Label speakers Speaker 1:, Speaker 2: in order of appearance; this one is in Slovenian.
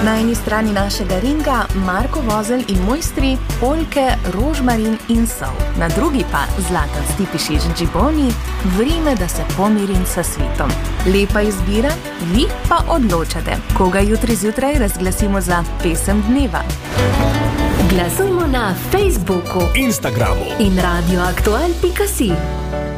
Speaker 1: Na eni strani našega ringa Marko Vozelj in mojstri Polke, Rožmarin in Sol. Na drugi pa Zlatan Stipišić Džiboni, Vrime, da se pomirim sa svitom. Lepa izbira, vi pa odločate, koga jutri zjutraj razglasimo za pesem dneva.
Speaker 2: Glasujmo na Facebooku,
Speaker 3: Instagramu
Speaker 2: in radioaktual.si.